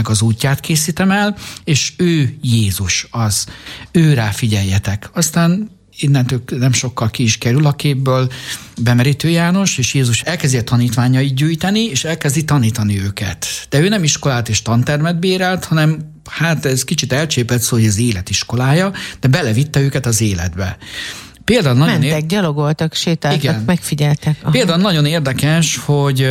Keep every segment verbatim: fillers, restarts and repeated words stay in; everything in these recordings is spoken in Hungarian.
embereknek az útját készítem el, és ő Jézus az. Őrá figyeljetek. Aztán innentől nem sokkal ki is kerül a képből Bemerítő János, és Jézus elkezdi a tanítványait gyűjteni, és elkezdi tanítani őket. De ő nem iskolát és tantermet bérelt, hanem hát ez kicsit elcsépelt szó, hogy az életiskolája, de belevitte őket az életbe. Például nagyon Mentek, ér... gyalogoltak, sétáltak, igen. Megfigyeltek. Aha. Például nagyon érdekes, hogy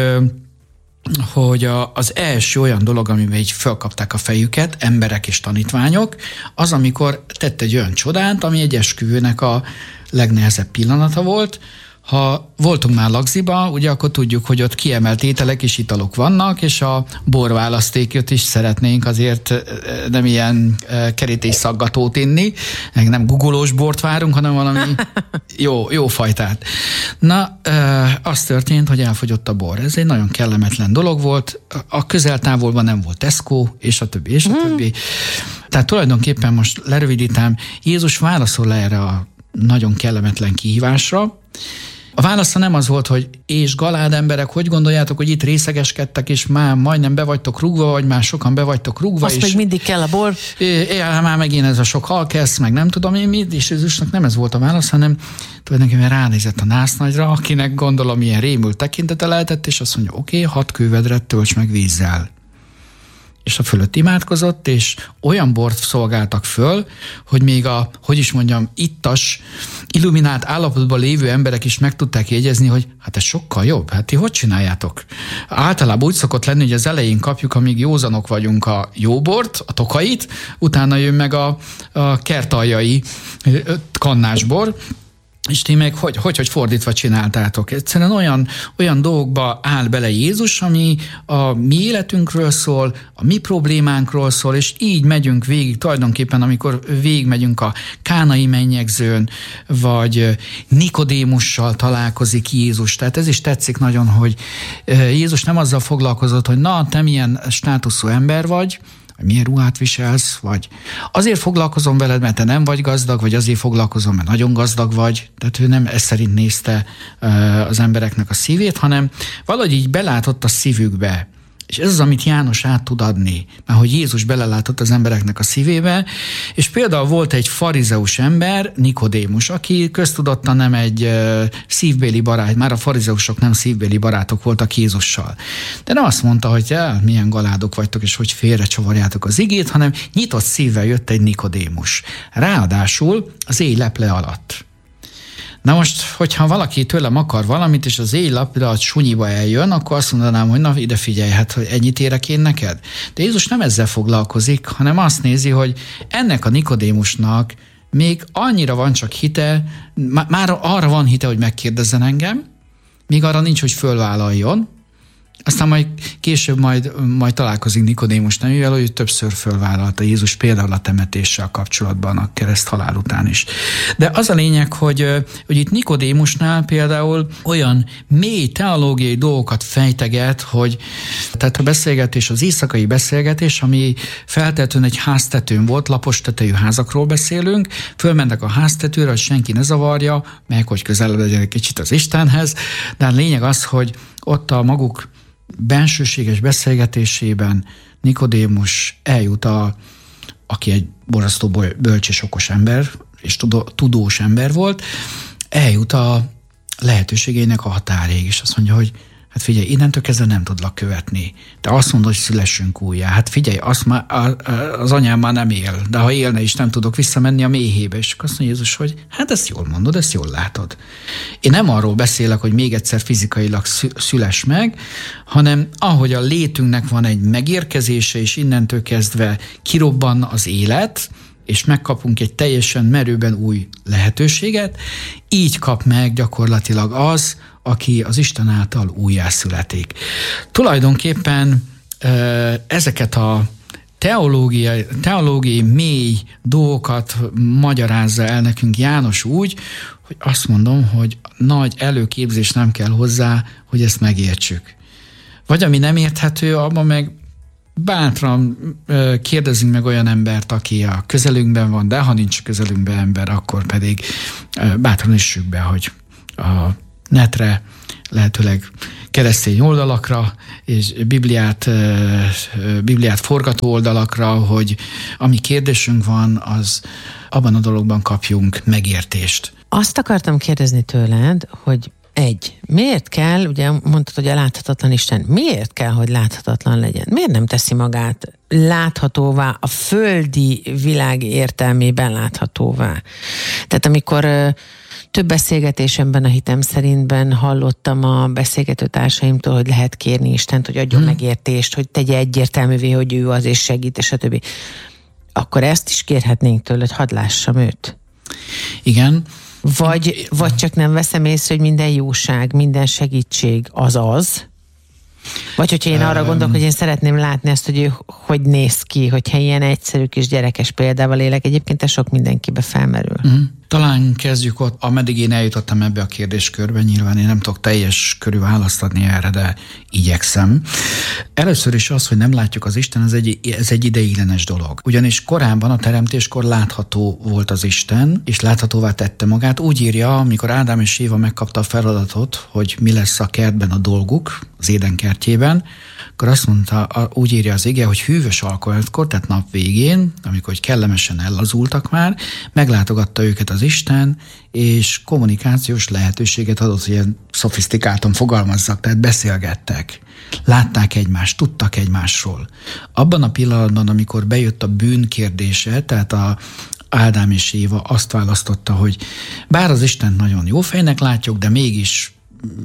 hogy a, az első olyan dolog, amiben így fölkapták a fejüket, emberek és tanítványok, az, amikor tett egy olyan csodát, ami egy esküvőnek a legnehezebb pillanata volt. Ha voltunk már Lagziba, ugye akkor tudjuk, hogy ott kiemelt ételek és italok vannak, és a borválasztékot is szeretnénk azért nem ilyen kerítésszaggatót inni, nem gugolós bort várunk, hanem valami jó, jó fajtát. Na, az történt, hogy elfogyott a bor. Ez egy nagyon kellemetlen dolog volt. A közeltávolban nem volt Tesco, és a többi, és a többi. Tehát tulajdonképpen most lerövidítem, Jézus válaszol le erre a nagyon kellemetlen kihívásra. A válasza nem az volt, hogy és galád emberek, hogy gondoljátok, hogy itt részegeskedtek, és már majdnem be vagytok rúgva, vagy már sokan be vagytok rúgva. Azt és még mindig kell a bor. É, már megint ez a sok halkesz, meg nem tudom én mit, és Jézusnak nem ez volt a válasz, hanem tulajdonképpen ránézett a násznagyra, akinek gondolom ilyen rémült tekintete lehetett, és azt mondja, oké, okay, hat kővedret tölts meg vízzel. És a fölött imádkozott, és olyan bort szolgáltak föl, hogy még a, hogy is mondjam, ittas, illuminált állapotban lévő emberek is meg tudták jegyezni, hogy hát ez sokkal jobb, hát ti hogy csináljátok? Általában úgy szokott lenni, hogy az elején kapjuk, amíg józanok vagyunk, a jó bort, a tokait, utána jön meg a, a kertaljai kannásbor, és ti meg hogy, hogy, hogy fordítva csináltátok. Egyszerűen olyan, olyan dolgokba áll bele Jézus, ami a mi életünkről szól, a mi problémánkról szól, és így megyünk végig, tulajdonképpen amikor végigmegyünk a Kánai mennyegzőn, vagy Nikodémussal találkozik Jézus. Tehát ez is tetszik nagyon, hogy Jézus nem azzal foglalkozott, hogy na, te milyen státuszú ember vagy, milyen ruhát viselsz, vagy azért foglalkozom veled, mert te nem vagy gazdag, vagy azért foglalkozom, mert nagyon gazdag vagy. Tehát ő nem ez szerint nézte az embereknek a szívét, hanem valahogy így belátott a szívükbe. És ez az, amit János át tud adni, mert hogy Jézus belelátott az embereknek a szívébe, és például volt egy farizeus ember, Nikodémus, aki köztudottan nem egy uh, szívbéli barát, már a farizeusok nem szívbéli barátok voltak Jézussal. De nem azt mondta, hogy ja, milyen galádok vagytok, és hogy félrecsavarjátok az igét, hanem nyitott szívvel jött egy Nikodémus. Ráadásul az éj leple alatt. Na most, hogyha valaki tőlem akar valamit, és az éjlapra a sunyiba eljön, akkor azt mondanám, hogy na ide figyelj, hát hogy ennyit érek én neked. De Jézus nem ezzel foglalkozik, hanem azt nézi, hogy ennek a Nikodémusnak még annyira van csak hite, már arra van hite, hogy megkérdezzen engem, még arra nincs, hogy fölvállaljon, aztán majd később majd, majd találkozik Nikodémus nevével, hogy többször fölvállalta Jézus például a temetéssel kapcsolatban a kereszt halál után is. De az a lényeg, hogy, hogy itt Nikodémusnál például olyan mély teológiai dolgokat fejteget, hogy tehát a beszélgetés, az éjszakai beszélgetés, ami feltétlenül egy háztetőn volt, lapos tetejű házakról beszélünk, fölmentek a háztetőre, hogy senki ne zavarja, meg hogy közelebb legyen egy kicsit az Istenhez, de a lényeg az, hogy ott a maguk bensőséges beszélgetésében Nikodémus eljut, a, aki egy borzasztó bölcs és okos ember, és tudós ember volt, eljut a lehetőségeinek a határig, és azt mondja, hogy hát figyelj, innentől kezdve nem tudlak követni. Te azt mondod, hogy szülessünk újjá. Hát figyelj, azt már, az anyám már nem él, de ha élne is, nem tudok visszamenni a méhébe. És azt mondja Jézus, hogy hát ezt jól mondod, ezt jól látod. Én nem arról beszélek, hogy még egyszer fizikailag szüles meg, hanem ahogy a létünknek van egy megérkezése, és innentől kezdve kirobban az élet, és megkapunk egy teljesen merőben új lehetőséget, így kap meg gyakorlatilag az, aki az Isten által újjászületik. Tulajdonképpen ezeket a teológiai, teológiai mély dolgokat magyarázza el nekünk János úgy, hogy azt mondom, hogy nagy előképzés nem kell hozzá, hogy ezt megértsük. Vagy ami nem érthető, abban meg bátran kérdezzünk meg olyan embert, aki a közelünkben van, de ha nincs közelünkben ember, akkor pedig bátran üssük be, hogy a netre, lehetőleg keresztény oldalakra, és Bibliát, Bibliát forgató oldalakra, hogy ami kérdésünk van, az abban a dologban kapjunk megértést. Azt akartam kérdezni tőled, hogy egy, miért kell, ugye mondtad, hogy a láthatatlan Isten, miért kell, hogy láthatatlan legyen? Miért nem teszi magát láthatóvá, a földi világ értelmében láthatóvá? Tehát amikor több beszélgetésemben, a hitem szerintben hallottam a beszélgető társaimtól, hogy lehet kérni Istent, hogy adjon hmm. megértést, hogy tegye egyértelművé, hogy ő az és segít, és a többi. Akkor ezt is kérhetnénk tőle, hogy hadd lássam őt. Igen. Vagy, vagy csak nem veszem észre, hogy minden jóság, minden segítség az az. Vagy hogyha én arra gondolok, hogy én szeretném látni azt, hogy ő hogy néz ki, hogyha ilyen egyszerű kis gyerekes példával élek, egyébként ez sok mindenkibe felmerül. Mm. Talán kezdjük ott, ameddig én eljutottam ebbe a kérdéskörbe, nyilván én nem tudok teljes körű választ adni erre, de igyekszem. Először is az, hogy nem látjuk az Isten, ez egy, ez egy ideiglenes dolog. Ugyanis korábban a teremtéskor látható volt az Isten, és láthatóvá tette magát. Úgy írja, amikor Ádám és Éva megkapta a feladatot, hogy mi lesz a kertben a dolguk, az Éden kertjében, akkor azt mondta, úgy írja az ige, hogy hűvös alkalmatkor, tehát nap végén, amikor kellemesen ellazultak már, meglátogatta őket az Isten, és kommunikációs lehetőséget adott, hogy ilyen szofisztikáltan fogalmazzak, tehát beszélgettek. Látták egymást, tudtak egymásról. Abban a pillanatban, amikor bejött a bűn kérdése, tehát a Ádám és Éva azt választotta, hogy bár az Istent nagyon jó fejnek látjuk, de mégis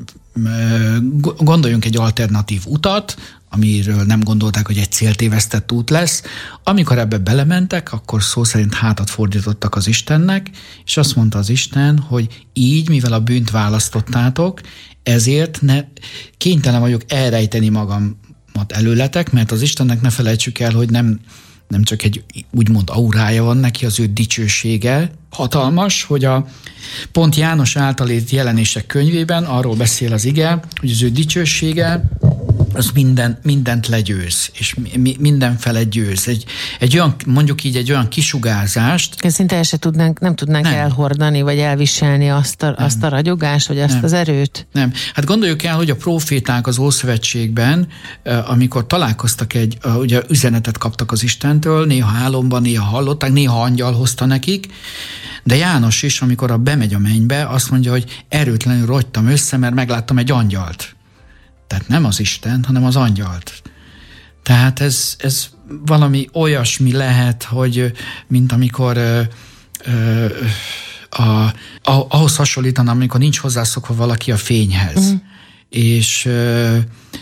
gondoljunk egy alternatív utat, amiről nem gondolták, hogy egy céltévesztett út lesz. Amikor ebbe belementek, akkor szó szerint hátat fordítottak az Istennek, és azt mondta az Isten, hogy így, mivel a bűnt választottátok, ezért ne, kénytelen vagyok elrejteni magamat előletek, mert az Istennek ne felejtsük el, hogy nem, nem csak egy úgymond aurája van neki, az ő dicsősége hatalmas, hogy a pont János által írt Jelenések könyvében arról beszél az ige, hogy az ő dicsősége az minden, mindent legyőz, és mi, mindenfele győz. Egy, egy olyan, mondjuk így egy olyan kisugárzást. Szinte el se tudnánk, nem tudnánk nem. elhordani, vagy elviselni azt a, azt a ragyogást, vagy azt nem. az erőt. Nem. Hát gondoljuk el, hogy a próféták az Ószövetségben, amikor találkoztak egy, ugye üzenetet kaptak az Istentől, néha álomban, néha hallották, néha angyal hozta nekik, de János is, amikor a bemegy a mennybe, azt mondja, hogy erőtlenül rogytam össze, mert megláttam egy angyalt. Tehát nem az Isten, hanem az angyalt. Tehát ez, ez valami olyasmi lehet, hogy mint amikor ö, ö, a, a, ahhoz hasonlítanám, amikor nincs hozzászokva valaki a fényhez. Mm. És ö,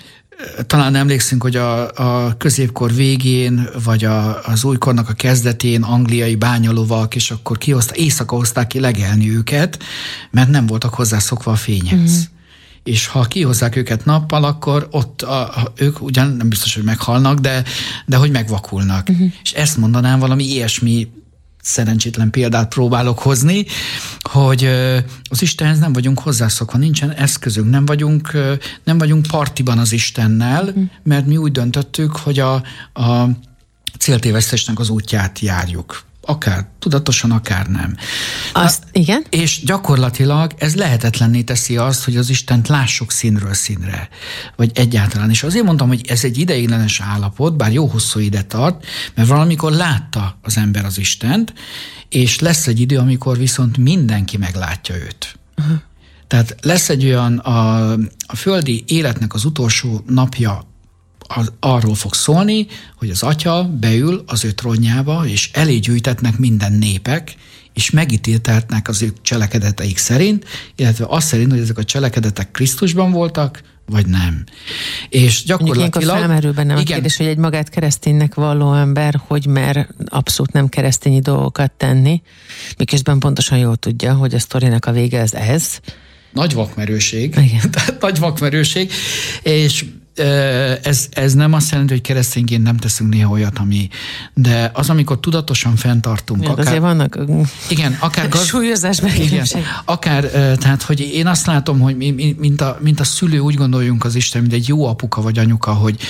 talán emlékszünk, hogy a, a középkor végén, vagy a, az újkornak a kezdetén angliai bányalovak, és akkor kihozta, éjszaka hozták ki legelni őket, mert nem voltak hozzászokva a fényhez. Mm. És ha kihozzák őket nappal, akkor ott a, a, ők ugyan nem biztos, hogy meghalnak, de, de hogy megvakulnak. Uh-huh. És ezt mondanám, valami ilyesmi szerencsétlen példát próbálok hozni, hogy az Istenhez nem vagyunk hozzászokva, nincsen eszközünk, nem vagyunk, nem vagyunk partiban az Istennel, uh-huh. mert mi úgy döntöttük, hogy a, a céltévesztésnek az útját járjuk. Akár tudatosan, akár nem. Azt, Na, igen. És gyakorlatilag ez lehetetlenné teszi azt, hogy az Istent lássuk színről színre. Vagy egyáltalán. És azért mondtam, hogy ez egy ideiglenes állapot, bár jó hosszú ide tart, mert valamikor látta az ember az Istent, és lesz egy idő, amikor viszont mindenki meglátja őt. Uh-huh. Tehát lesz egy olyan, a, a földi életnek az utolsó napja Az, arról fog szólni, hogy az atya beül az ő trónjába, és elé gyűjtetnek minden népek, és megítéltetnek az ő cselekedeteik szerint, illetve azt szerint, hogy ezek a cselekedetek Krisztusban voltak, vagy nem. És gyakorlatilag... Ilyenkor felmerül bennem a kérdés, hogy egy magát kereszténynek valló ember, hogy mer abszolút nem keresztényi dolgokat tenni, miközben pontosan jól tudja, hogy a sztorinak a vége ez ez. Nagy vakmerőség. Tehát nagy vakmerőség, és Ez, ez nem azt jelenti, hogy keresztényként nem teszünk néha olyat, ami... De az, amikor tudatosan fenntartunk... Ja, akár, azért vannak igen, akár gaz, súlyozás megkülönbség. Akár, tehát, hogy én azt látom, hogy mi, mint, a, mint a szülő úgy gondoljunk az Isten, mint egy jó apuka vagy anyuka, hogy,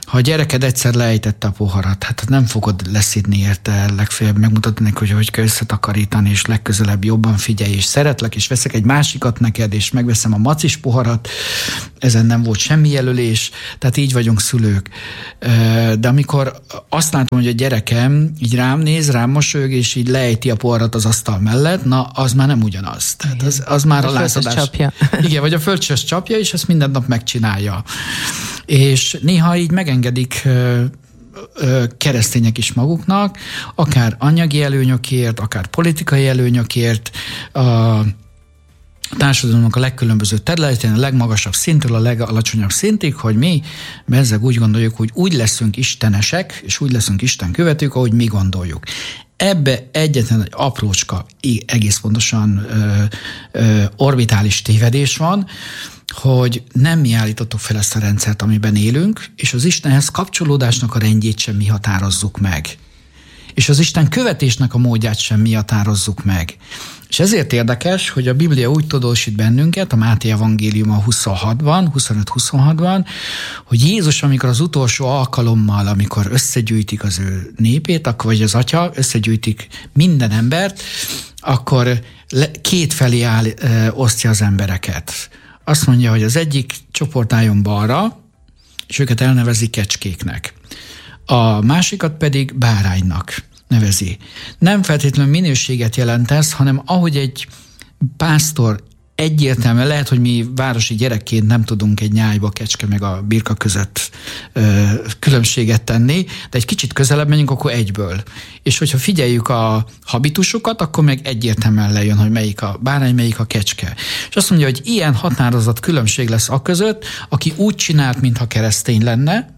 ha a gyereked egyszer lejtette a poharat, hát nem fogod leszidni érte, legfeljebb megmutatni neki, hogy hogy kell összetakarítani, és legközelebb jobban figyelj, és szeretlek, és veszek egy másikat neked, és megveszem a macis poharat, ezen nem volt semmi jelölés, tehát így vagyunk szülők. De amikor azt látom, hogy a gyerekem így rám néz, rám mosolyog, és így lejti a poharat az asztal mellett, na, az már nem ugyanaz. Tehát az, az már a, a lázadás. Csapja. Igen, vagy a földcsös csapja, és ezt minden nap megcsinálja. És néha így megengedik ö, ö, keresztények is maguknak, akár anyagi előnyökért, akár politikai előnyökért, a társadalomnak a legkülönbözőbb területén, a legmagasabb szintől a legalacsonyabb szintig, hogy mi bezzeg úgy gondoljuk, hogy úgy leszünk istenesek, és úgy leszünk Isten követők, ahogy mi gondoljuk. Ebbe egyetlen egy aprócska, egész pontosan ö, ö, orbitális tévedés van, hogy nem mi állítottuk fel ezt a rendszert, amiben élünk, és az Istenhez kapcsolódásnak a rendjét sem mi határozzuk meg. És az Isten követésnek a módját sem mi határozzuk meg. És ezért érdekes, hogy a Biblia úgy tudósít bennünket, a Máté evangélium a huszonhatban, huszonöt-huszonhatban, hogy Jézus, amikor az utolsó alkalommal, amikor összegyűjtik az ő népét, vagy az atya, összegyűjtik minden embert, akkor két felé áll, ö, osztja az embereket. Azt mondja, hogy az egyik csoport álljon balra, és őket elnevezi kecskéknek. A másikat pedig báránynak nevezi. Nem feltétlenül minőséget jelent ez, hanem ahogy egy pásztor egyértelműen, lehet, hogy mi városi gyerekként nem tudunk egy nyájba, kecske meg a birka között ö, különbséget tenni, de egy kicsit közelebb menjünk, akkor egyből. És hogyha figyeljük a habitusokat, akkor meg egyértelműen lejön, hogy melyik a bárány, melyik a kecske. És azt mondja, hogy ilyen határozott különbség lesz a között, aki úgy csinált, mintha keresztény lenne,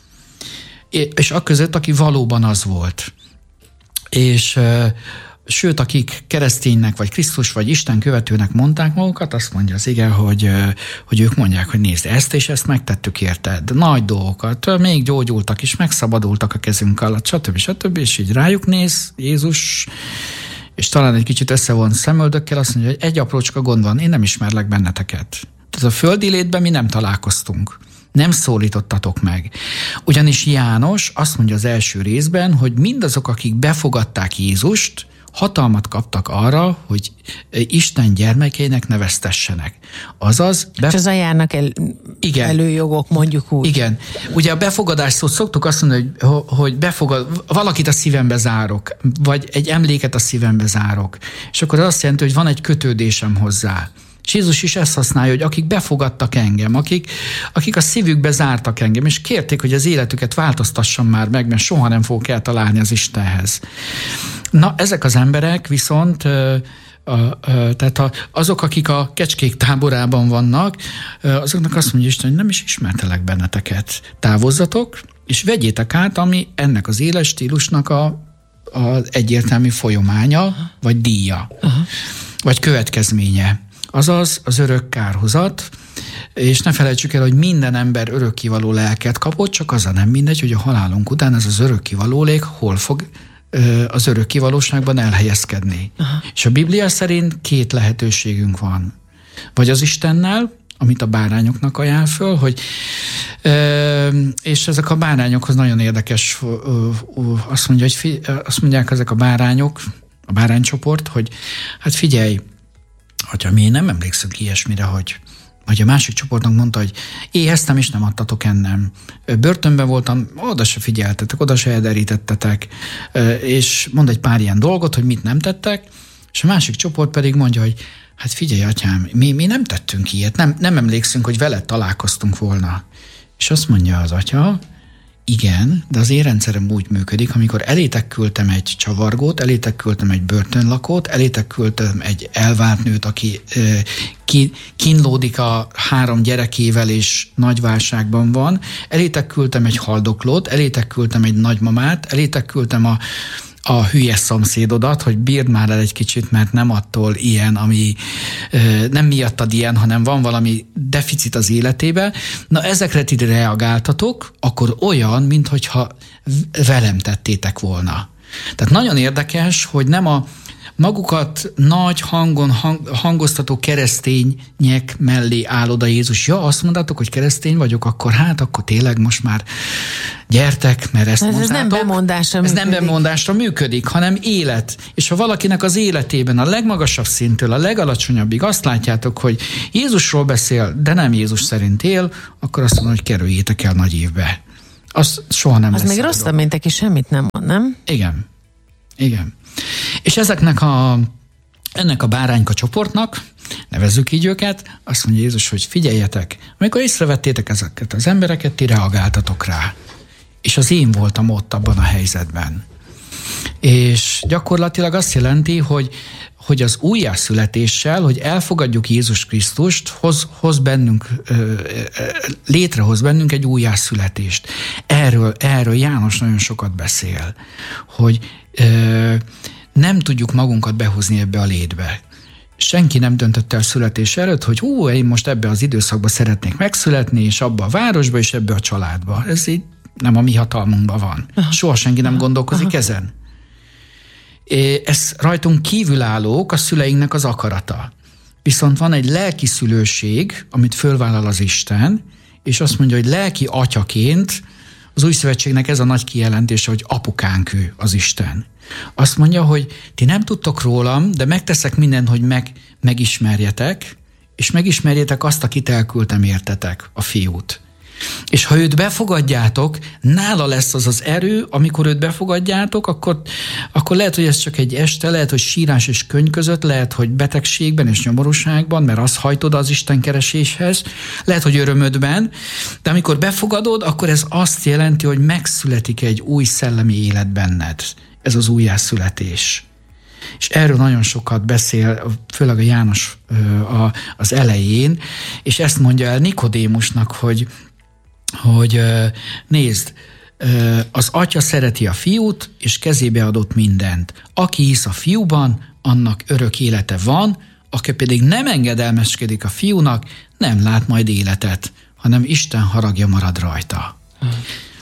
és a között, aki valóban az volt. És sőt, akik kereszténynek, vagy Krisztus, vagy Isten követőnek mondták magukat, azt mondja az ige, hogy, hogy ők mondják, hogy nézd, ezt és ezt megtettük érted. Nagy dolgokat, még gyógyultak is, megszabadultak a kezünk alatt, stb. stb. És így rájuk néz Jézus, és talán egy kicsit összevont szemöldökkel, azt mondja, hogy egy aprócska gond van, én nem ismerlek benneteket. Tehát a földi létben mi nem találkoztunk. Nem szólítottatok meg. Ugyanis János azt mondja az első részben, hogy mindazok, akik befogadták Jézust, hatalmat kaptak arra, hogy Isten gyermekeinek neveztessenek. Azaz... Bef- És az ajánlnak el, igen, előjogok, mondjuk úgy. Igen. Ugye a befogadás szót szoktuk azt mondani, hogy, hogy befogad, valakit a szívembe zárok, vagy egy emléket a szívembe zárok. És akkor az azt jelenti, hogy van egy kötődésem hozzá. És Jézus is ezt használja, hogy akik befogadtak engem, akik, akik a szívükbe zártak engem, és kérték, hogy az életüket változtassam már meg, mert soha nem fogok eltalálni az Istenhez. Na, ezek az emberek viszont, ö, ö, ö, tehát a, azok, akik a kecskék táborában vannak, ö, azoknak azt mondja Isten, hogy nem is ismertelek benneteket. Távozzatok, és vegyétek át, ami ennek az életstílusnak a, az egyértelmű folyamánya, vagy díja, uh-huh. vagy következménye. Azaz az örök kárhozat, és ne felejtsük el, hogy minden ember örökkivaló lelket kapott, csak az a nem mindegy, hogy a halálunk után ez az örökkivaló lélek hol fog az örökkivalóságban elhelyezkedni. Aha. És a Biblia szerint két lehetőségünk van. Vagy az Istennel, amit a bárányoknak ajánl föl, hogy, és ezek a bárányokhoz nagyon érdekes, azt, mondja, hogy azt mondják ezek a bárányok, a báránycsoport, hogy hát figyelj, hogyha mi nem emlékszünk ilyesmire, hogy vagy a másik csoportnak mondta, hogy éheztem és nem adtatok ennem. Börtönben voltam, oda se figyeltetek, oda se elderítettetek, és mond egy pár ilyen dolgot, hogy mit nem tettek, és a másik csoport pedig mondja, hogy hát figyelj, atyám, mi, mi nem tettünk ilyet, nem, nem emlékszünk, hogy veled találkoztunk volna. És azt mondja az atya, igen, de az én rendszerem úgy működik, amikor elétek küldtem egy csavargót, elétek küldtem egy börtönlakót, elétek küldtem egy elvált nőt, aki ö, ki, kínlódik a három gyerekével és nagy válságban van, elétek küldtem egy haldoklót, elétek küldtem egy nagymamát, elétek küldtem a a hülye szomszédodat, hogy bírd már el egy kicsit, mert nem attól ilyen, ami nem miattad ilyen, hanem van valami deficit az életébe. Na, ezekre ti reagáltatok, akkor olyan, minthogyha velem tettétek volna. Tehát nagyon érdekes, hogy nem a, magukat nagy hangon hang, hangoztató keresztények mellé áll oda Jézus. Ja, azt mondtátok, hogy keresztény vagyok, akkor hát, akkor tényleg most már gyertek, mert ezt ez mondtátok. Ez nem bemondásra ez működik. nem bemondásra működik, hanem élet. És ha valakinek az életében a legmagasabb szintől a legalacsonyabbig azt látjátok, hogy Jézusról beszél, de nem Jézus szerint él, akkor azt mondom, hogy kerüljétek el nagy évbe. Az soha nem Az lesz. még rosszabb, mint aki semmit nem mond, nem? Igen. Igen. És ezeknek a, ennek a bárányka csoportnak, nevezzük így őket, azt mondja Jézus, hogy figyeljetek, amikor észrevettétek ezeket az embereket, ti reagáltatok rá. És az én voltam ott abban a helyzetben. És gyakorlatilag azt jelenti, hogy, hogy az újjászületéssel, hogy elfogadjuk Jézus Krisztust, hoz, hoz bennünk, létrehoz bennünk egy újjászületést. Erről, erről János nagyon sokat beszél, hogy nem tudjuk magunkat behozni ebbe a létbe. Senki nem döntött el születés előtt, hogy hú, én most ebbe az időszakba szeretnék megszületni, és abba a városba, és ebbe a családba. Ez így nem a mi hatalmunkban van. Aha. Soha senki nem gondolkozik Aha. ezen. Ez rajtunk kívülállók a szüleinknek az akarata. Viszont van egy lelki szülőség, amit fölvállal az Isten, és azt mondja, hogy lelki atyaként az új szövetségnek ez a nagy kijelentése, hogy apukánk ő, az Isten. Azt mondja, hogy ti nem tudtok rólam, de megteszek mindent, hogy meg, megismerjetek, és megismerjétek azt, akit elküldtem értetek, a fiút. És ha őt befogadjátok, nála lesz az az erő, amikor őt befogadjátok, akkor, akkor lehet, hogy ez csak egy este, lehet, hogy sírás és könyv között, lehet, hogy betegségben és nyomorúságban, mert az hajtod az Isten kereséshez, lehet, hogy örömödben, de amikor befogadod, akkor ez azt jelenti, hogy megszületik egy új szellemi élet benned. Ez az újjászületés. És erről nagyon sokat beszél, főleg a János az elején, és ezt mondja el Nikodémusnak, hogy hogy nézd, az atya szereti a fiút, és kezébe adott mindent. Aki hisz a fiúban, annak örök élete van, aki pedig nem engedelmeskedik a fiúnak, nem lát majd életet, hanem Isten haragja marad rajta. Hmm.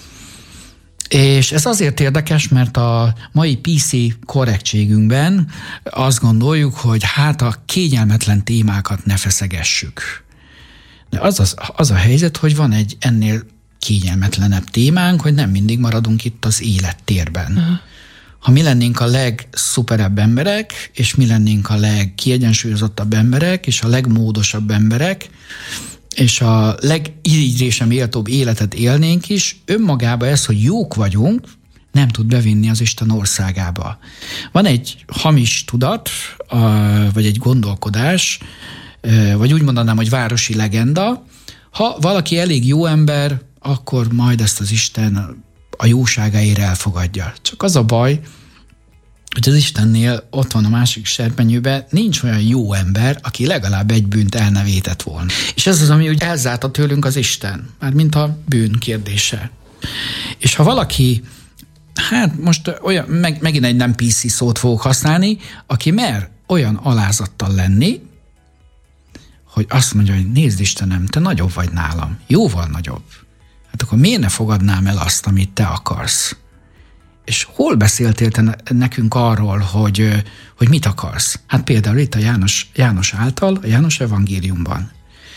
És ez azért érdekes, mert a mai pé cé korrektségünkben azt gondoljuk, hogy hát a kényelmetlen témákat ne feszegessük. De az, az, az a helyzet, hogy van egy ennél kényelmetlenebb témánk, hogy nem mindig maradunk itt az élettérben. Uh-huh. Ha mi lennénk a legszuperebb emberek, és mi lennénk a legkiegyensúlyozottabb emberek, és a legmódosabb emberek, és a legirigylésre méltóbb életet élnénk is, önmagában ez, hogy jók vagyunk, nem tud bevinni az Isten országába. Van egy hamis tudat, vagy egy gondolkodás, vagy úgy mondanám, hogy városi legenda, ha valaki elég jó ember, akkor majd ezt az Isten a jóságáért elfogadja. Csak az a baj, hogy az Istennél ott van a másik serpenyőben, nincs olyan jó ember, aki legalább egy bűnt el ne vétett volna. És ez az, ami úgy elzárta tőlünk az Isten, már mint a bűn kérdése. És ha valaki, hát most olyan, meg, megint egy nem pé cé szót fogok használni, aki mer olyan alázattal lenni, hogy azt mondja, hogy nézd Istenem, te nagyobb vagy nálam, jóval nagyobb. Hát akkor miért ne fogadnám el azt, amit te akarsz? És hol beszéltél te nekünk arról, hogy, hogy mit akarsz? Hát például itt a János, János által, a János evangéliumban.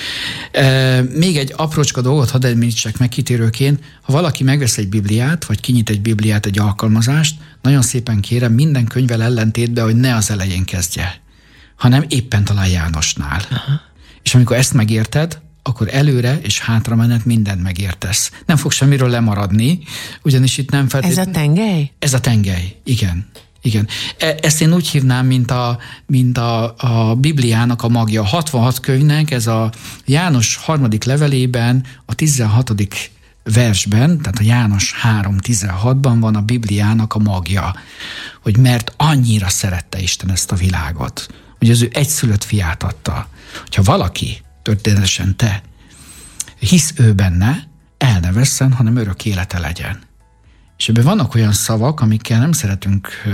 E, még egy aprócska dolgot hadd említsek meg kitérőként, ha valaki megvesz egy Bibliát, vagy kinyit egy Bibliát, egy alkalmazást, nagyon szépen kérem minden könyvvel ellentétben, hogy ne az elején kezdje, hanem éppen talán Jánosnál. Aha. És amikor ezt megérted, akkor előre és hátra menet mindent megértesz. Nem fog semmiről lemaradni, ugyanis itt nem feltétlenül... Ez a tengely? Ez a tengely, igen. igen. E- ezt én úgy hívnám, mint a, mint a, a Bibliának a magja. A hatvanhat könyvnek, ez a János harmadik levelében, a tizenhatodik versben, tehát a János három tizenhatban van a Bibliának a magja, hogy mert annyira szerette Isten ezt a világot, hogy az ő egyszülött fiát adta. Hogyha valaki, történetesen te, hisz ő benne, el ne vesszen, hanem örök élete legyen. És ebben vannak olyan szavak, amikkel nem szeretünk ö,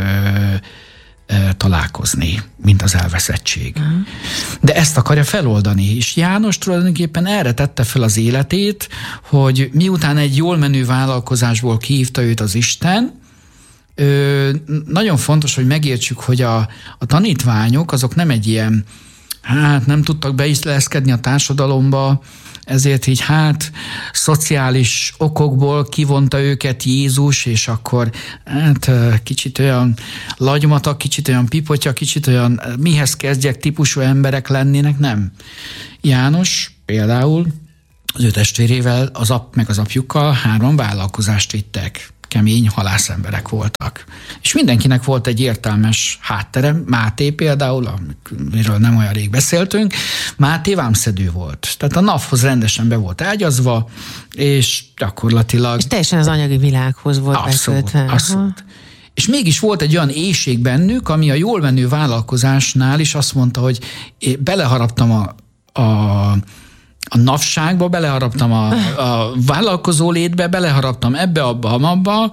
ö, találkozni, mint az elveszettség. Uh-huh. De ezt akarja feloldani, és János tulajdonképpen erre tette fel az életét, hogy miután egy jól menő vállalkozásból kihívta őt az Isten, ö, nagyon fontos, hogy megértsük, hogy a, a tanítványok azok nem egy ilyen, hát nem tudtak beilleszkedni a társadalomba, ezért így hát szociális okokból kivonta őket Jézus, és akkor hát kicsit olyan lagymatak, kicsit olyan pipotya, kicsit olyan mihez kezdjek típusú emberek lennének, nem. János például az ő testvérével, az ap, meg az apjukkal három vállalkozást vittek. Kemény halászemberek voltak. És mindenkinek volt egy értelmes háttere. Máté például, amiről nem olyan rég beszéltünk, Máté vámszedő volt. Tehát a naphoz rendesen be volt ágyazva, és gyakorlatilag... És teljesen az anyagi világhoz volt abszolút, bekötve. Abszolút. És mégis volt egy olyan éhség bennük, ami a jól menő vállalkozásnál is azt mondta, hogy beleharaptam a, a a napságba, beleharaptam a, a vállalkozó létbe, beleharaptam ebbe, abba, abba,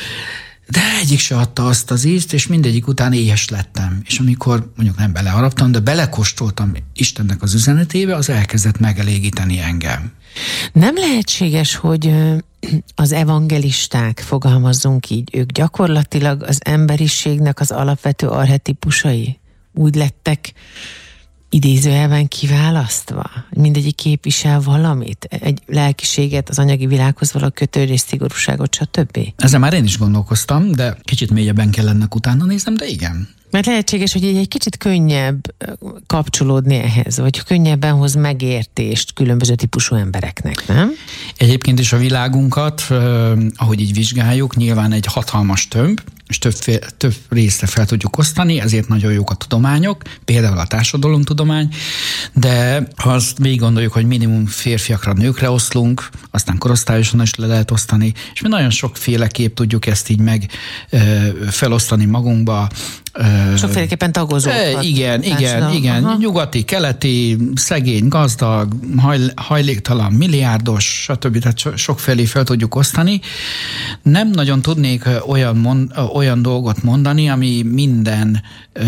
de egyik se adta azt az ízt, és mindegyik után éhes lettem. És amikor mondjuk nem beleharaptam, de belekóstoltam Istennek az üzenetébe, az elkezdett megelégíteni engem. Nem lehetséges, hogy az evangelisták, fogalmazzunk így, ők gyakorlatilag az emberiségnek az alapvető archetipusai? Úgy lettek idézőjelben kiválasztva? Mindegyik képvisel valamit? Egy lelkiséget, az anyagi világhoz való kötődés, szigorúságot, stb.? Ezzel már én is gondolkoztam, de kicsit mélyebben kell ennek utána néznem, de igen. Mert lehetséges, hogy egy kicsit könnyebb kapcsolódni ehhez, vagy könnyebben hoz megértést különböző típusú embereknek, nem? Egyébként is a világunkat, ahogy így vizsgáljuk, nyilván egy hatalmas tömb, és több, több részre fel tudjuk osztani, ezért nagyon jók a tudományok, például a társadalomtudomány, de ha azt végig gondoljuk, hogy minimum férfiakra, nőkre oszlunk, aztán korosztályosan is le lehet osztani, és mi nagyon sokféleképp tudjuk ezt így meg felosztani magunkba. Sokféleképpen tagozódhat. Igen, igen, igen. Aha. Nyugati, keleti, szegény, gazdag, haj, hajléktalan, milliárdos, stb. Tehát sokfelé fel tudjuk osztani. Nem nagyon tudnék olyan, mond, olyan dolgot mondani, ami minden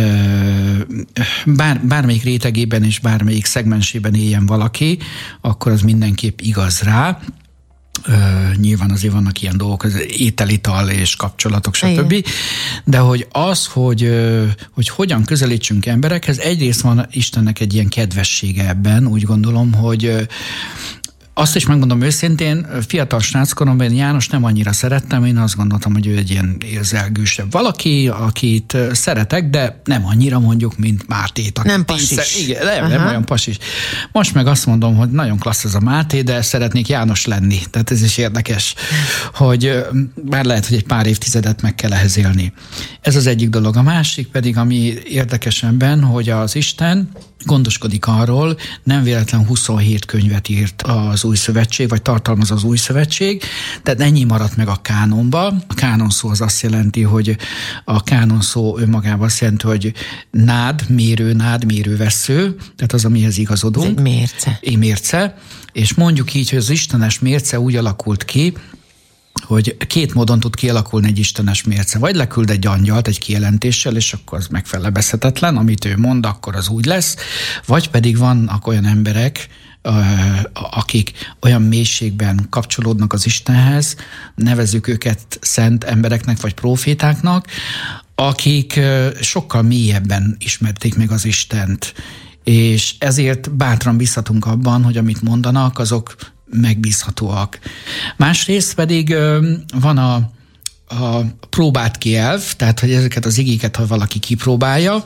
bár, bármelyik rétegében és bármelyik szegmensében éljen valaki, akkor az mindenképp igaz rá. Uh, nyilván azért vannak ilyen dolgok, az ételital és kapcsolatok, stb. Igen. De hogy az, hogy, uh, hogy hogyan közelítsünk emberekhez, egyrészt van Istennek egy ilyen kedvessége ebben, úgy gondolom, hogy uh, azt is megmondom őszintén, fiatal sráckoromban János nem annyira szerettem, én azt gondoltam, hogy ő egy ilyen érzelgősebb valaki, akit szeretek, de nem annyira mondjuk, mint Mátét. Nem pasis. Tízszer, igen, nem, nem olyan pasis. Most meg azt mondom, hogy nagyon klassz ez a Máté, de szeretnék János lenni. Tehát ez is érdekes, hogy bár lehet, hogy egy pár évtizedet meg kell ehhez élni. Ez az egyik dolog. A másik pedig, ami érdekes ebben, hogy az Isten gondoskodik arról, nem véletlen huszonhét könyvet írt az Új Szövetség, vagy tartalmaz az Új Szövetség, tehát ennyi maradt meg a kánonba. A kánon szó az azt jelenti, hogy a kánon szó önmagában azt jelenti, hogy nád, mérő, nád, mérővesző, tehát az, amihez igazodunk. Ez egy mérce. Egy mérce, és mondjuk így, hogy az istenes mérce úgy alakult ki, hogy két módon tud kialakulni egy istenes mérce. Vagy leküld egy angyalt egy kijelentéssel, és akkor az megfelebezhetetlen, amit ő mond, akkor az úgy lesz. Vagy pedig vannak olyan emberek, akik olyan mélységben kapcsolódnak az Istenhez, nevezzük őket szent embereknek, vagy prófétáknak, akik sokkal mélyebben ismerték meg az Istent. És ezért bátran bízhatunk abban, hogy amit mondanak, azok megbízhatóak. Másrészt pedig van a, a próbált ki elv, tehát hogy ezeket az igéket, ha valaki kipróbálja,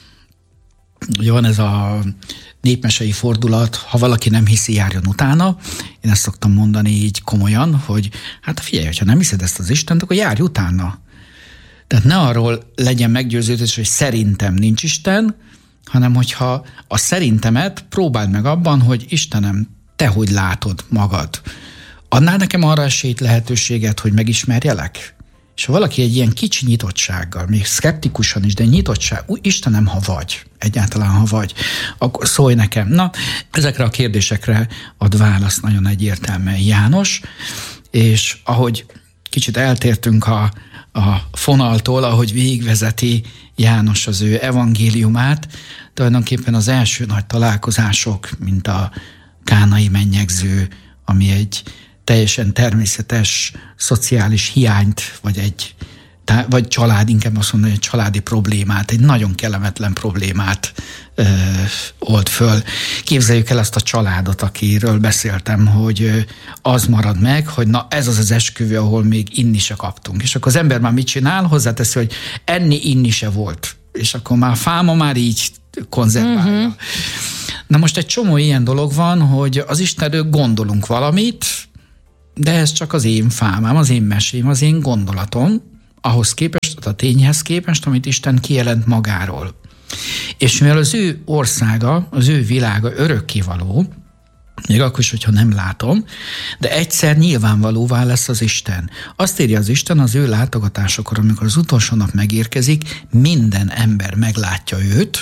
ugye van ez a népmesei fordulat, ha valaki nem hiszi, járjon utána. Én ezt szoktam mondani így komolyan, hogy hát figyelj, hogyha nem hiszed ezt az Istent, akkor járj utána. Tehát ne arról legyen meggyőződés, hogy szerintem nincs Isten, hanem hogyha a szerintemet próbáld meg abban, hogy Istenem, te hogy látod magad? Adnál nekem arra esélyt, lehetőséget, hogy megismerjelek? És ha valaki egy ilyen kicsi nyitottsággal, még szkeptikusan is, de nyitottság, úgy Istenem, ha vagy, egyáltalán ha vagy, akkor szólj nekem. Na, ezekre a kérdésekre ad választ nagyon egyértelműen János, és ahogy kicsit eltértünk a, a fonaltól, ahogy végigvezeti János az ő evangéliumát, tulajdonképpen az első nagy találkozások, mint a kánai mennyegző, ami egy teljesen természetes szociális hiányt, vagy egy vagy család, inkább azt mondani, hogy családi problémát, egy nagyon kellemetlen problémát ö, old föl. Képzeljük el azt a családot, akiről beszéltem, hogy az marad meg, hogy na ez az az esküvő, ahol még inni se kaptunk. És akkor az ember már mit csinál? Hozzáteszi, hogy enni, inni se volt. És akkor már a fáma már így konzerválja. Uh-huh. Na most egy csomó ilyen dolog van, hogy az Istenről gondolunk valamit, de ez csak az én fámám, az én mesém, az én gondolatom, ahhoz képest, a tényhez képest, amit Isten kijelent magáról. És mivel az ő országa, az ő világa örökkévaló, még akkor is, hogyha nem látom, de egyszer nyilvánvalóvá lesz az Isten. Azt írja az Isten az ő látogatásakor, amikor az utolsó nap megérkezik, minden ember meglátja őt,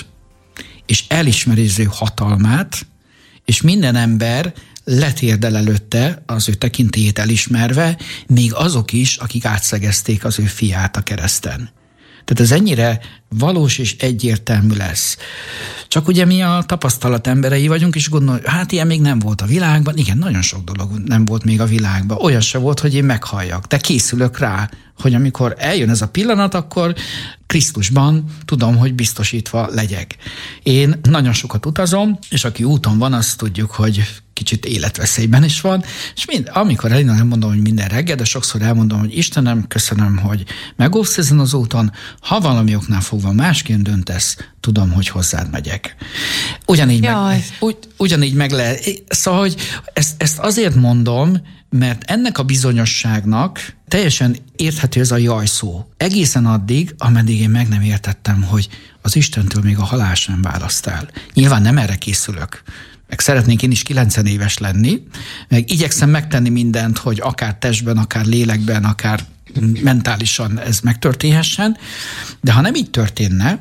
és elismeri az ő hatalmát, és minden ember letérdel előtte az ő tekintélyét elismerve, még azok is, akik átszegezték az ő fiát a kereszten. Tehát ez ennyire valós és egyértelmű lesz. Csak ugye mi a tapasztalat emberei vagyunk, és gondoljuk, hát ilyen még nem volt a világban. Igen, nagyon sok dolog nem volt még a világban. Olyan se volt, hogy én meghalljak. De készülök rá, hogy amikor eljön ez a pillanat, akkor Krisztusban tudom, hogy biztosítva legyek. Én nagyon sokat utazom, és aki úton van, azt tudjuk, hogy kicsit életveszélyben is van, és mind, amikor elindul, nem mondom, hogy minden reggel, de sokszor elmondom, hogy Istenem, köszönöm, hogy megóvsz ezen az úton, ha valami oknál fogva másként döntesz, tudom, hogy hozzád megyek. Ugyanígy, meg, ugy, ugyanígy meg lehet. Szóval, hogy ezt, ezt azért mondom, mert ennek a bizonyosságnak teljesen érthető ez a jaj szó. Egészen addig, ameddig én meg nem értettem, hogy az Istentől még a halál sem választ el. Nyilván nem erre készülök. Meg szeretnék én is kilencven éves lenni, meg igyekszem megtenni mindent, hogy akár testben, akár lélekben, akár mentálisan ez megtörténhessen, de ha nem így történne,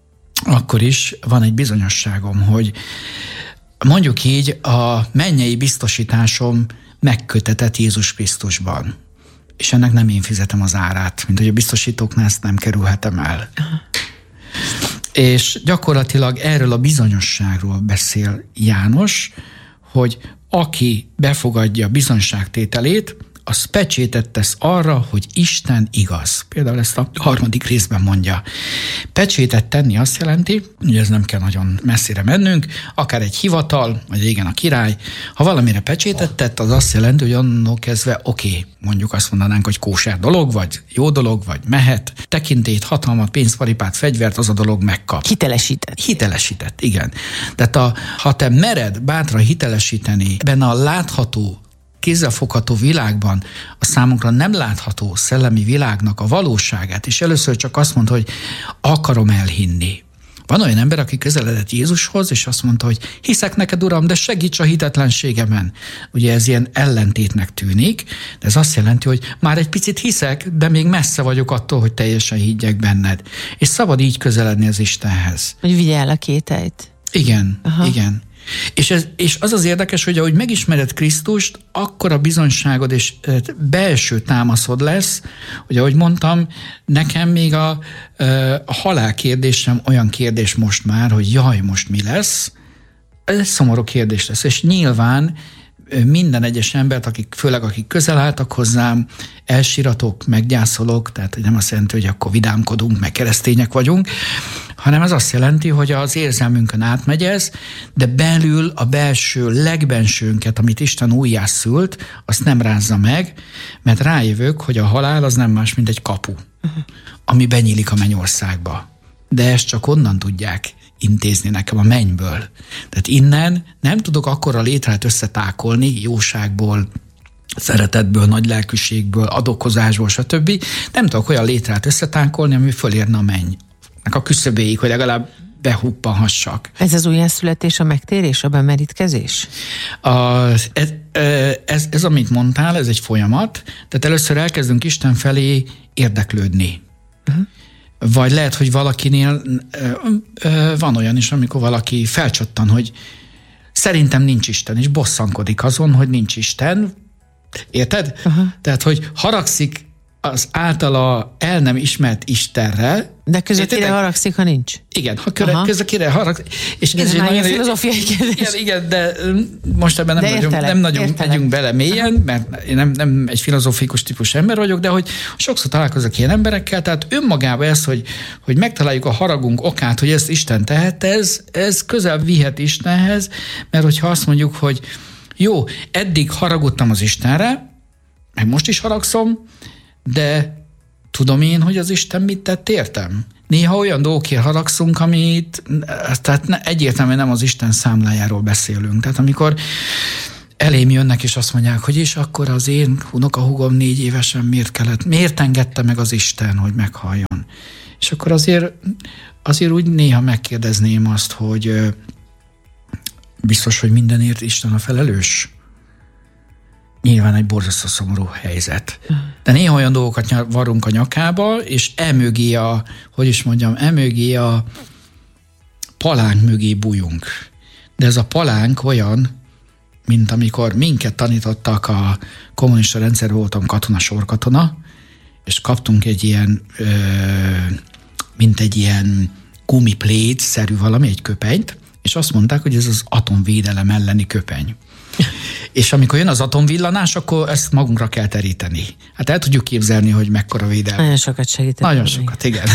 akkor is van egy bizonyosságom, hogy mondjuk így a mennyei biztosításom megkötetett Jézus Krisztusban. És ennek nem én fizetem az árát, mint hogy a biztosítóknál ezt nem kerülhetem el. És gyakorlatilag erről a bizonyosságról beszél János, hogy aki befogadja bizonyságtételét, az pecsétet tesz arra, hogy Isten igaz. Például ezt a harmadik részben mondja. Pecsétet tenni azt jelenti, hogy ez nem kell nagyon messzire mennünk, akár egy hivatal, vagy régen a király, ha valamire pecsétet tett, az azt jelenti, hogy annól kezdve oké, okay, mondjuk azt mondanánk, hogy kóser dolog, vagy jó dolog, vagy mehet, tekintélyt, hatalmat, pénzt, paripát, fegyvert, az a dolog megkap. Hitelesített. Hitelesített, igen. Tehát a, ha te mered bátran hitelesíteni benne a látható, kézzelfogható világban a számunkra nem látható szellemi világnak a valóságát, és először csak azt mondta, hogy akarom elhinni. Van olyan ember, aki közeledett Jézushoz, és azt mondta, hogy hiszek neked, Uram, de segíts a hitetlenségemen. Ugye ez ilyen ellentétnek tűnik, de ez azt jelenti, hogy már egy picit hiszek, de még messze vagyok attól, hogy teljesen higgyek benned. És szabad így közeledni az Istenhez. Hogy vigye el a kételyt. Igen, Aha. igen. És, ez, és az az érdekes, hogy ahogy megismered Krisztust, akkor a bizonyságod és belső támaszod lesz, hogy ahogy mondtam, nekem még a, a halál kérdésem olyan kérdés most már, hogy jaj, most mi lesz? Ez egy szomorú kérdés lesz, és nyilván minden egyes embert, akik, főleg akik közel álltak hozzám, elsíratok, meggyászolok, tehát nem azt jelenti, hogy akkor vidámkodunk, meg keresztények vagyunk, hanem ez azt jelenti, hogy az érzelmünkön átmegy ez, de belül a belső, legbensőnket, amit Isten újjászült, azt nem rázza meg, mert rájövök, hogy a halál az nem más, mint egy kapu, ami benyílik a mennyországba. De ezt csak onnan tudják intézni nekem a mennyből. Tehát innen nem tudok akkora létrát összetákolni jóságból, szeretetből, nagy lelkűségből, adokozásból, stb. Nem tudok olyan létrát összetákolni, ami fölérne a mennynek a küszöbéig, hogy legalább behuppanhassak. Ez az újjászületés, a megtérés, a bemerítkezés? A, ez, ez, ez, amit mondtál, ez egy folyamat. Tehát először elkezdünk Isten felé érdeklődni. Uh-huh. Vagy lehet, hogy valakinél ö, ö, van olyan is, amikor valaki felcsattan, hogy szerintem nincs Isten, és bosszankodik azon, hogy nincs Isten. Érted? Uh-huh. Tehát, hogy haragszik az általa el nem ismert Istenre. De közöttére haragszik, ha nincs? Igen, ha közöttére haragszik. És ez, ez is nagyon filozófiai kérdés. Igen, igen, de most ebben nem de nagyon, értelek, nem nagyon megyünk bele mélyen, mert én nem, nem egy filozófikus típus ember vagyok, de hogy sokszor találkozok ilyen emberekkel, tehát önmagában ez, hogy, hogy megtaláljuk a haragunk okát, hogy ezt Isten tehette, ez, ez közel vihet Istenhez, mert hogyha azt mondjuk, hogy jó, eddig haragudtam az Istenre, meg most is haragszom, de tudom én, hogy az Isten mit tett értem? Néha olyan dolgokért haragszunk, amit tehát egyértelműen nem az Isten számlájáról beszélünk. Tehát amikor elém jönnek, és azt mondják, hogy és akkor az én unokahúgom négy évesen miért kellett, miért engedte meg az Isten, hogy meghalljon? És akkor azért, azért úgy néha megkérdezném azt, hogy biztos, hogy mindenért Isten a felelős? Nyilván egy borzasztó szomorú helyzet. De néha olyan dolgokat varrunk a nyakába, és emögé a, hogy is mondjam, emögé a palánk mögé bújunk. De ez a palánk olyan, mint amikor minket tanítottak a kommunista rendszer, voltam katona, sorkatona, és kaptunk egy ilyen, ö, mint egy ilyen gumipléd-szerű valami, egy köpenyt, és azt mondták, hogy ez az atomvédelem elleni köpeny. És amikor jön az atomvillanás, akkor ezt magunkra kell teríteni. Hát el tudjuk képzelni, hogy mekkora védelem. Nagyon sokat segített. Nagyon sokat, igen.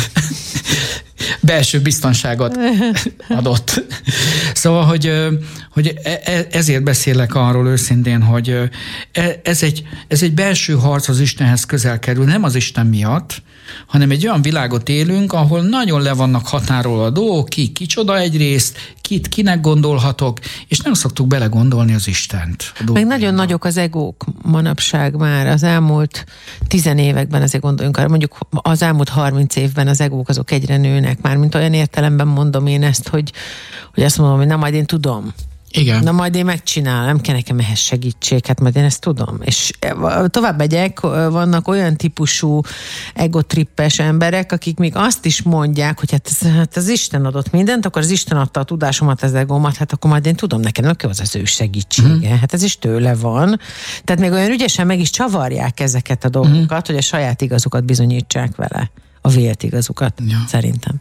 Belső biztonságot adott. Szóval, hogy, hogy ezért beszélek arról őszintén, hogy ez egy, ez egy belső harc az Istenhez közel kerül, nem az Isten miatt, hanem egy olyan világot élünk, ahol nagyon le vannak határolva a dolgok, ki kicsoda egyrészt, kit kinek gondolhatok, és nem szoktuk belegondolni az Istent. Meg nagyon nagyok az egók manapság már. Az elmúlt tizenévekben azért gondoljunk arra, mondjuk az elmúlt harminc évben az egók azok egyre nőnek már, mint olyan értelemben mondom én ezt, hogy, hogy azt mondom, hogy na majd én tudom. Igen. Na majd én megcsinálom, nem kell nekem ehhez segítség, hát majd én ezt tudom. És tovább megyek, vannak olyan típusú egotrippes emberek, akik még azt is mondják, hogy hát, ez, hát az Isten adott mindent, akkor az Isten adta a tudásomat, az egómat, hát akkor majd én tudom, nekem nem kell az az ő segítsége. Mm. Hát ez is tőle van. Tehát még olyan ügyesen meg is csavarják ezeket a dolgokat, mm. hogy a saját igazukat bizonyítsák vele. A vélt igazukat, ja. Szerintem.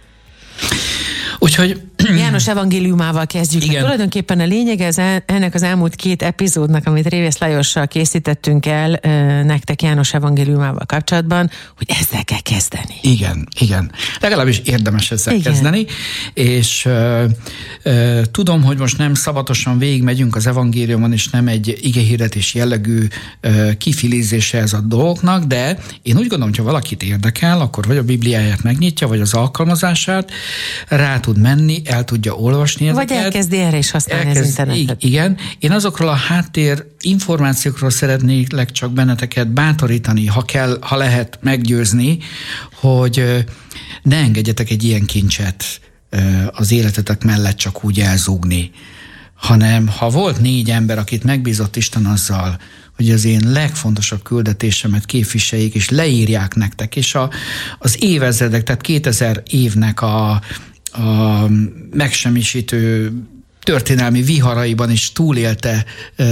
Úgyhogy János evangéliumával kezdjük. Igen. Tulajdonképpen a lényeg ez ennek az elmúlt két epizódnak, amit Révész Lajossal készítettünk el nektek János evangéliumával kapcsolatban, hogy ezzel kell kezdeni. Igen, igen. Legalábbis érdemes ezzel igen. kezdeni, és uh, uh, tudom, hogy most nem szabatosan végigmegyünk az evangéliumon, és nem egy igehirdetés jellegű uh, kifilizése ez a dolgoknak, de én úgy gondolom, hogy ha valakit érdekel, akkor vagy a Bibliáját megnyitja, vagy az alkalmazását, rá tud menni, el tudja olvasni ezeket. Vagy elkezdi erre is használni elkezd, az internetet. Igen. Én azokról a háttér információkról szeretnék csak benneteket bátorítani, ha kell, ha lehet meggyőzni, hogy ne engedjetek egy ilyen kincset az életetek mellett csak úgy elzúgni, hanem ha volt négy ember, akit megbízott Isten azzal, hogy az én legfontosabb küldetésemet képviseljék, és leírják nektek, és a, az évezredek, tehát kétezer évnek a a megsemmisítő történelmi viharaiban is túlélte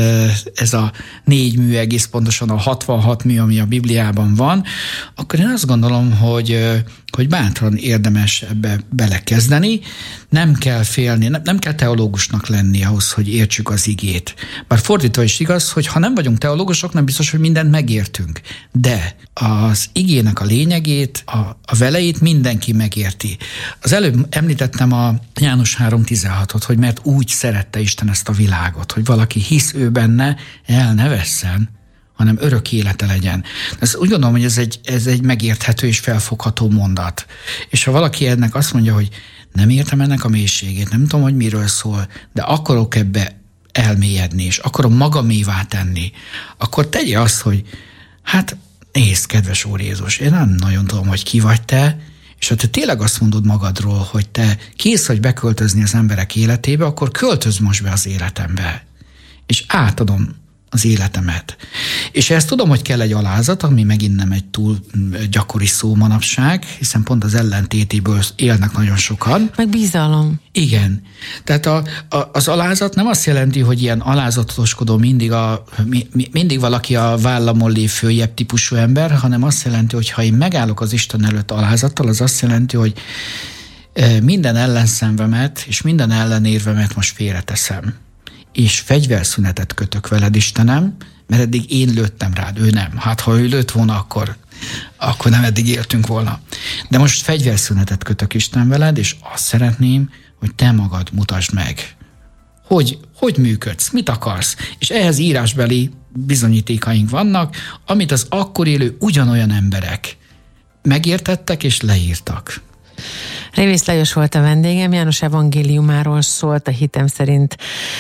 ez a négy mű, egész pontosan a hatvanhat mű, ami a Bibliában van, akkor én azt gondolom, hogy, hogy bátran érdemes ebbe belekezdeni, nem kell félni, nem, nem kell teológusnak lenni ahhoz, hogy értsük az igét. Bár fordítva is igaz, hogy ha nem vagyunk teológusok, nem biztos, hogy mindent megértünk. De az igének a lényegét, a, a veleit mindenki megérti. Az előbb említettem a János három tizenhatot, hogy mert úgy szerette Isten ezt a világot, hogy valaki hisz ő benne, el ne vesszen, hanem örök élete legyen. Ez, úgy gondolom, hogy ez egy, ez egy megérthető és felfogható mondat. És ha valaki ennek azt mondja, hogy nem értem ennek a mélységét, nem tudom, hogy miről szól, de akarok ebbe elmélyedni, és akarom magamévá tenni, akkor tegye azt, hogy hát nézd, kedves Úr Jézus, én nem nagyon tudom, hogy ki vagy te, és ha te tényleg azt mondod magadról, hogy te kész vagy beköltözni az emberek életébe, akkor költözz most be az életembe. És átadom az életemet. És ezt tudom, hogy kell egy alázat, ami megint nem egy túl gyakori szó manapság, hiszen pont az ellentétéből élnek nagyon sokan. Meg bizalom. Igen. Tehát a, a, az alázat nem azt jelenti, hogy ilyen alázatoskodó mindig, a, mi, mindig valaki a vállamon lév följebb típusú ember, hanem azt jelenti, hogy ha én megállok az Isten előtt alázattal, az azt jelenti, hogy minden ellenszenvemet és minden ellenérvemet most félreteszem. És fegyverszünetet kötök veled, Istenem, mert eddig én lőttem rád, ő nem. Hát ha ő lőtt volna, akkor, akkor nem eddig éltünk volna. De most fegyverszünetet kötök Isten veled, és azt szeretném, hogy te magad mutasd meg. Hogy, hogy működsz, mit akarsz? És ehhez írásbeli bizonyítékaink vannak, amit az akkor élő ugyanolyan emberek megértettek és leírtak. Révész Lajos volt a vendégem, János evangéliumáról szólt a Hitem szerint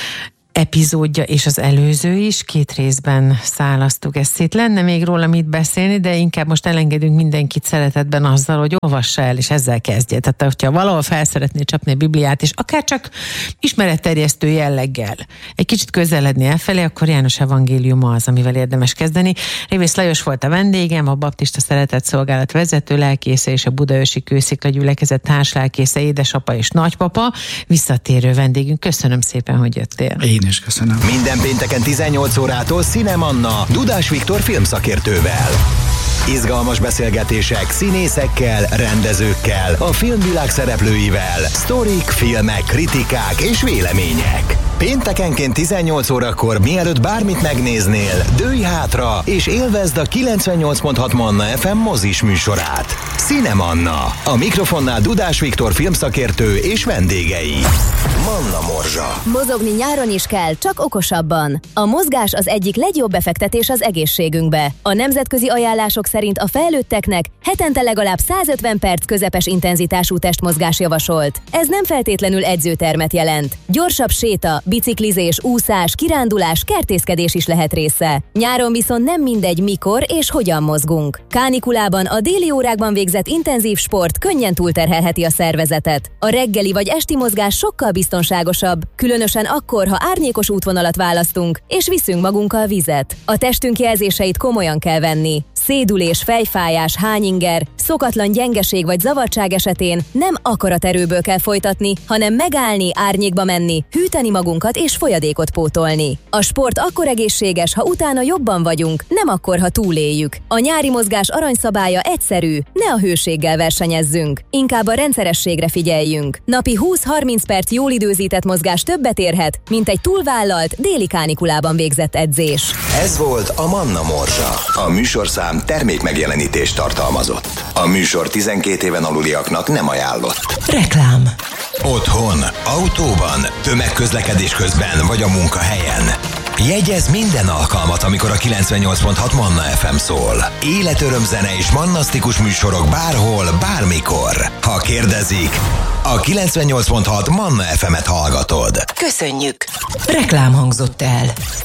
epizódja és az előző is, két részben szálasztuk ezt szét. Lenne még róla mit beszélni, de inkább most elengedünk mindenkit szeretetben azzal, hogy olvassa el, és ezzel kezdje. Tehát, hogyha valahol fel szeretné csapni a Bibliát, és akár csak ismeretterjesztő jelleggel egy kicsit közeledni elfelé, akkor János evangéliuma az, amivel érdemes kezdeni. Révész Lajos volt a vendégem, a Baptista Szeretetszolgálat vezető lelkésze és a Budaörsi Kőszikla gyülekezet társlelkésze, édesapa és nagypapa, visszatérő vendégünk. Köszönöm szépen, hogy jöttél. Én is köszönöm. Minden pénteken tizennyolc órától Cinemanna Dudás Viktor filmszakértővel. Izgalmas beszélgetések színészekkel, rendezőkkel, a filmvilág szereplőivel, sztorik, filmek, kritikák és vélemények. Péntekenként tizennyolc órakor, mielőtt bármit megnéznél, dőlj hátra és élvezd a kilencvennyolc pont hat Manna ef em mozis műsorát. Cinemanna. A mikrofonnál Dudás Viktor filmszakértő és vendégei. Manna Morzsa. Mozogni nyáron is kell, csak okosabban. A mozgás az egyik legjobb befektetés az egészségünkbe. A nemzetközi ajánlások szerint a felnőtteknek hetente legalább százötven perc közepes intenzitású testmozgás javasolt. Ez nem feltétlenül edzőtermet jelent. Gyorsabb séta, biciklizés, úszás, kirándulás, kertészkedés is lehet része. Nyáron viszont nem mindegy, mikor és hogyan mozgunk. Kánikulában a déli órákban végzett intenzív sport könnyen túlterhelheti a szervezetet. A reggeli vagy esti mozgás sokkal biztonságosabb, különösen akkor, ha árnyékos útvonalat választunk, és viszünk magunkkal vizet. A testünk jelzéseit komolyan kell venni. Szédülés, fejfájás, hányinger, szokatlan gyengeség vagy zavartság esetén nem akaraterőből kell folytatni, hanem megállni, árnyékba menni, hűteni magunkat és folyadékot pótolni. A sport akkor egészséges, ha utána jobban vagyunk, nem akkor, ha túléljük. A nyári mozgás aranyszabálya egyszerű, ne a hőséggel versenyezzünk, inkább a rendszerességre figyeljünk. Napi húsz-harminc perc jól időzített mozgás többet érhet, mint egy túlvállalt déli kánikulában végzett edzés. Ez volt a Manna Morzsa. A műsorszám termékmegjelenítést tartalmazott. A műsor tizenkét éven aluliaknak nem ajánlott. Reklám. Otthon, autóban, tömegközlekedés közben vagy a munkahelyen. Jegyezz minden alkalmat, amikor a kilencvennyolc pont hat Manna ef em szól. Életörömzene és mannasztikus műsorok bárhol, bármikor. Ha kérdezik, a kilencvennyolc pont hat Manna ef emet hallgatod. Köszönjük! Reklám hangzott el.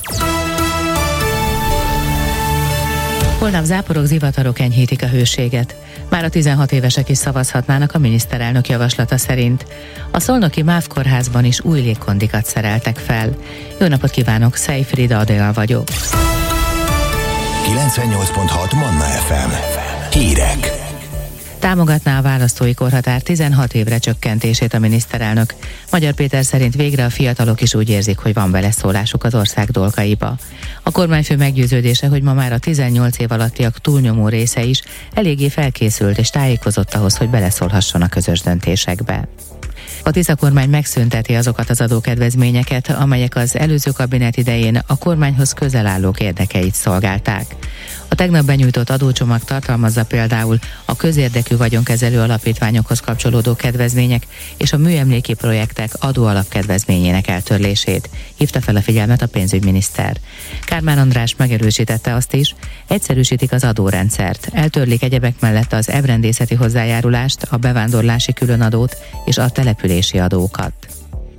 Holnap záporok, zivatarok enyhítik a hőséget. Már a tizenhat évesek is szavazhatnának a miniszterelnök javaslata szerint. A szolnoki MÁV kórházban is új légkondikat szereltek fel. Jó napot kívánok, Szejfrida Adél vagyok. kilencvennyolc pont hat Manna ef em. Hírek. Támogatná a választói korhatár tizenhat évre csökkentését a miniszterelnök. Magyar Péter szerint végre a fiatalok is úgy érzik, hogy van beleszólásuk az ország dolgaiba. A kormányfő meggyőződése, hogy ma már a tizennyolc év alattiak túlnyomó része is eléggé felkészült és tájékozott ahhoz, hogy beleszólhasson a közös döntésekbe. A Tisza kormány megszünteti azokat az adókedvezményeket, amelyek az előző kabinet idején a kormányhoz közel állók érdekeit szolgálták. A tegnap benyújtott adócsomag tartalmazza például a közérdekű vagyonkezelő alapítványokhoz kapcsolódó kedvezmények és a műemléki projektek adóalapkedvezményének eltörlését. Hívta fel a figyelmet a pénzügyminiszter. Kármán András megerősítette azt is, egyszerűsítik az adórendszert, eltörlik egyebek mellett az ebrendészeti hozzájárulást, a bevándorlási különadót és a települési adókat.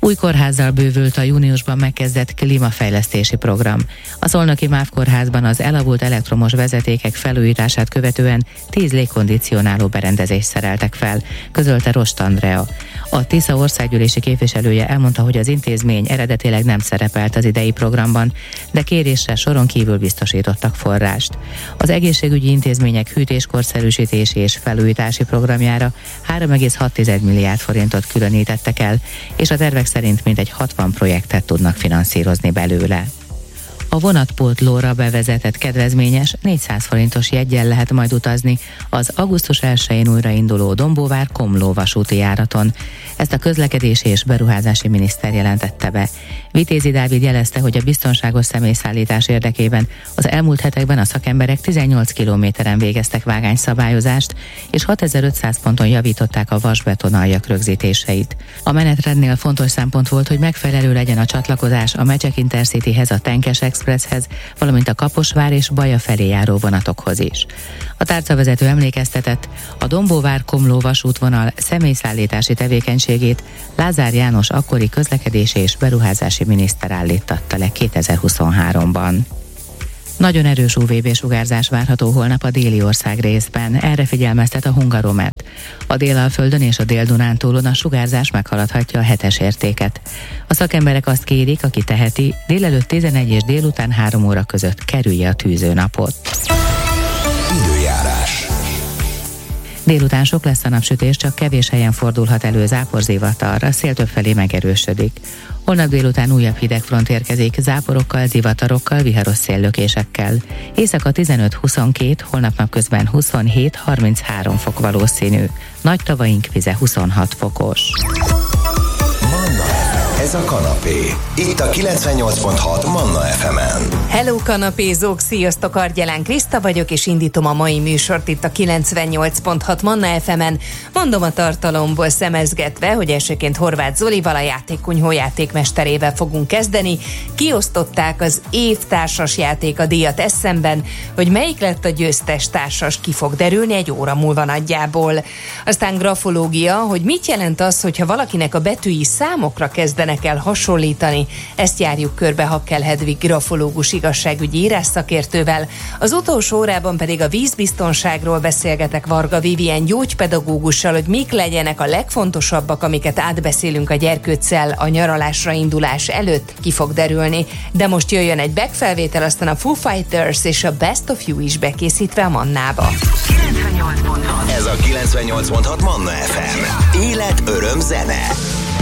Új kórházzal bővült a júniusban megkezdett klímafejlesztési program. A szolnoki MÁV kórházban az elavult elektromos vezetékek felújítását követően tíz légkondicionáló berendezést szereltek fel, közölte Rost Andrea. A Tisza országgyűlési képviselője elmondta, hogy az intézmény eredetileg nem szerepelt az idei programban, de kérésre soron kívül biztosítottak forrást. Az egészségügyi intézmények hűtéskorszerűsítési és felújítási programjára három egész hat milliárd forintot különítettek el, és a tervek szerint mintegy hatvan projektet tudnak finanszírozni belőle. A vonatpótlóra bevezetett kedvezményes négyszáz forintos jeggyel lehet majd utazni az augusztus elsején újrainduló Dombóvár-Komló vasúti járaton. Ezt a közlekedési és beruházási miniszter jelentette be. Vitézi Dávid jelezte, hogy a biztonságos személyszállítás érdekében az elmúlt hetekben a szakemberek tizennyolc kilométeren végeztek vágányszabályozást, és hatezer-ötszáz ponton javították a vasbeton aljak rögzítéseit. A menetrendnél fontos szempont volt, hogy megfelelő legyen a csatlakozás a Megyek Intercityhez, a Tenkes Expresshez, valamint a Kaposvár és Baja felé járó vonatokhoz is. A tárcavezető emlékeztetett, a Dombóvár-Komló vasútvonal személyszállítási tevékenységét Lázár János akkori közlekedési és beruházási miniszter állítatta le kétezer-huszonháromban. Nagyon erős ú vé bé-sugárzás várható holnap a déli ország részben, erre figyelmeztet a Hungaromet. A Délalföldön és a Dél-Dunántúlon a sugárzás meghaladhatja a hetes értéket. A szakemberek azt kérik, aki teheti, délelőtt tizenegy és délután három óra között kerülje a tűzőnapot. Időjárás. Délután sok lesz a napsütés, csak kevés helyen fordulhat elő záporzivatar, a szél többfelé megerősödik. Holnap délután újabb hidegfront érkezik, záporokkal, zivatarokkal, viharos széllökésekkel. Éjszaka tizenöt-huszonkettő, holnap napközben huszonhét-harminchárom fok valószínű. Nagy tavaink vize huszonhat fokos. Ez a kanapé. Itt a kilencvennyolc pont hat Manna ef emen. Hello kanapézók, sziasztok, Argyelán Kriszta vagyok, és indítom a mai műsort itt a kilencvennyolc pont hat Manna ef emen. Mondom a tartalomból szemezgetve, hogy elsőként Horváth Zolival, a játékkunyhó játékmesterével fogunk kezdeni. Kiosztották az év társas játéka díjat eszemben, hogy melyik lett a győztes társas, ki fog derülni egy óra múlva nagyjából. Aztán grafológia, hogy mit jelent az, hogyha valakinek a betűi számokra kezdenek el hasonlítani. Ezt járjuk körbe Hakkel Hedvig grafológus igazságügyi írásszakértővel. Az utolsó órában pedig a vízbiztonságról beszélgetek Varga Vivien gyógypedagógussal, hogy mik legyenek a legfontosabbak, amiket átbeszélünk a gyerkőccel a nyaralásra indulás előtt, ki fog derülni. De most jöjjön egy backfelvétel, aztán a Foo Fighters és a Best of You is bekészítve a Mannába. Ez a kilencvennyolc pont hat Manna ef em. Élet, öröm, zene.